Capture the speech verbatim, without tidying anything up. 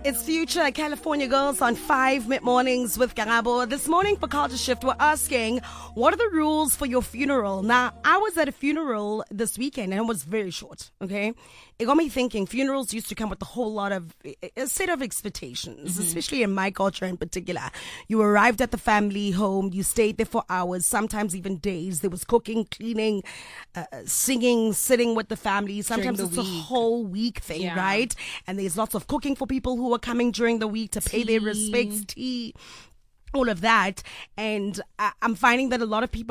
It's Future California Girls on five mid-mornings with Karabo. This morning for Culture Shift, we're asking, what are the rules for your funeral? Now, I was at a funeral this weekend and it was very short, okay? It got me thinking, funerals used to come with a whole lot of, a set of expectations, mm-hmm. especially in my culture in particular. You arrived at the family home, you stayed there for hours, sometimes even days. There was cooking, cleaning, uh, singing, sitting with the family. Sometimes it's week. a whole week thing, yeah. right? And there's lots of cooking for people who are coming during the week to pay tea. their respects, tea, all of that. And I- I'm finding that a lot of people